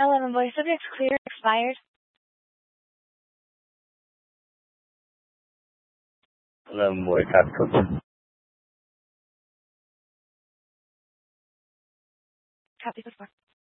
11 voice subjects clear expired. 11 voice copy. Copy before.